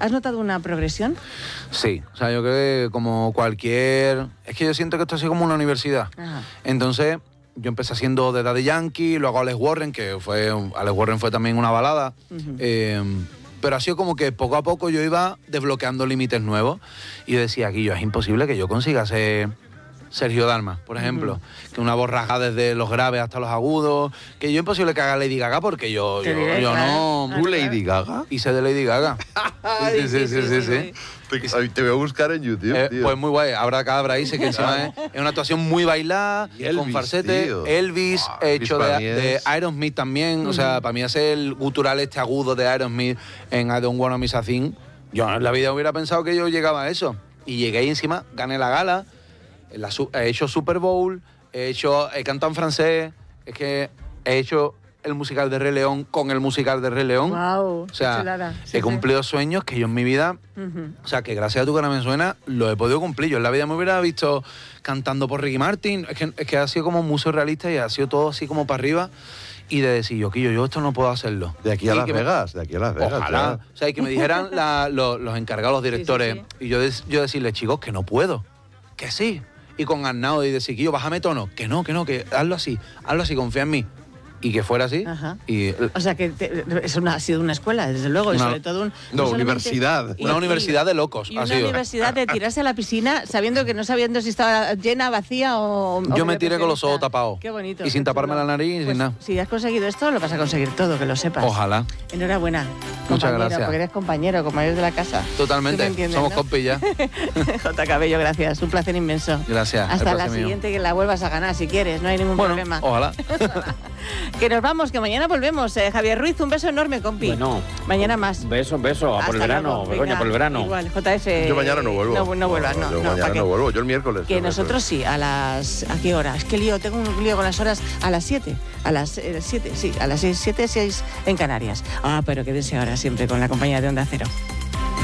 ¿Has notado una progresión? Sí, o sea, yo creo que como cualquier... Es que yo siento que esto ha sido como una universidad. Ajá. Entonces, yo empecé haciendo de Daddy Yankee, luego Alex Warren, Alex Warren fue también una balada. Pero ha sido como que poco a poco yo iba desbloqueando límites nuevos. Y yo decía, aquí es imposible que yo consiga ser Sergio Dalma, por ejemplo. Que una voz rasgada desde los graves hasta los agudos. Que yo es imposible que haga Lady Gaga porque yo no... ¿Tú Lady Gaga? Hice de Lady Gaga. Sí. Te voy a buscar en YouTube, tío. Pues muy guay. Habrá cadabra ahí, sé que encima es una actuación muy bailada, con falsete. Tío. Elvis, hecho de es... Aerosmith también. O sea, para mí hacer el gutural este agudo de Aerosmith en I Don't Wanna Miss a Thing. Yo en la vida hubiera pensado que yo llegaba a eso. Y llegué y encima gané la gala. He hecho Super Bowl, he cantado en francés, es que he hecho el musical de Rey León con el musical de Rey León. Wow, o sea, he cumplido sueños que yo en mi vida, o sea, que gracias a Tu Cara Me Suena, lo he podido cumplir. Yo en la vida me hubiera visto cantando por Ricky Martin, es que ha sido como muy surrealista y ha sido todo así como para arriba. Y de decir, yo esto no puedo hacerlo. De aquí a Las Vegas, de aquí a Las Vegas. Ojalá. Claro. O sea, y que me dijeran los encargados, los directores, y yo decirles, chicos, que no puedo, que sí. Y con Arnau y decir, bájame tono, que no, que hazlo así, confía en mí. Y que fuera así. Ajá. Y, o sea, que ha sido una escuela, desde luego, y sobre todo universidad. Una universidad de locos. Y una universidad de tirarse a la piscina sabiendo si estaba llena, vacía o... Yo me tiré con los ojos tapados. Qué bonito. Y sin taparme la nariz y sin nada. Si has conseguido esto, lo vas a conseguir todo, que lo sepas. Ojalá. Enhorabuena. Muchas gracias. Porque eres compañero de la casa. Totalmente. Somos compis ya. J. Cabello, gracias. Un placer inmenso. Gracias. Hasta la siguiente, que la vuelvas a ganar si quieres. No hay ningún problema. Ojalá. Que nos vamos, que mañana volvemos. Javier Ruiz, un beso enorme, compi. Bueno. Mañana más. Beso. A por el verano, Begoña, por el verano. Igual, JF. Yo mañana no vuelvo. No vuelvas, no. Yo mañana no vuelvo, yo el miércoles. Que nosotros sí, ¿a qué hora? Es que tengo un lío con las horas. A las 7. A las 7, sí. A las 7, 6 en Canarias. Pero quédese ahora siempre con la compañía de Onda Cero.